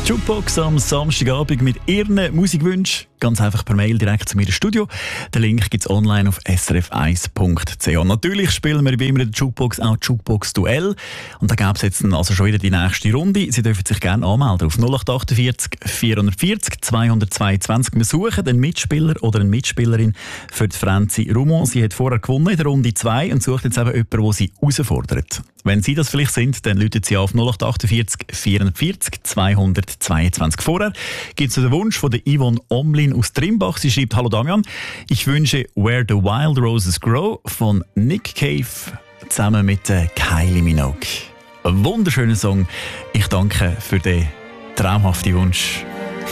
Jukebox am Samstagabend mit Ihren Musikwünschen. Ganz einfach per Mail direkt zu mir ins Studio. Den Link gibt es online auf srf1.ch. Natürlich spielen wir wie immer in der Jukebox auch Jukebox-Duell. Und da gäbe es jetzt also schon wieder die nächste Runde. Sie dürfen sich gerne anmelden auf 0848 440 222. Wir suchen einen Mitspieler oder eine Mitspielerin für die Franzi Rumon. Sie hat vorher gewonnen in der Runde 2 und sucht jetzt eben jemanden, der sie herausfordert. Wenn Sie das vielleicht sind, dann rufen Sie auf 0848 440 222. Vorher gibt es den Wunsch von der Yvonne Omlin aus Trimbach. Sie schreibt: Hallo Damian, ich wünsche Where the Wild Roses Grow von Nick Cave zusammen mit Kylie Minogue. Ein wunderschöner Song. Ich danke für den traumhaften Wunsch.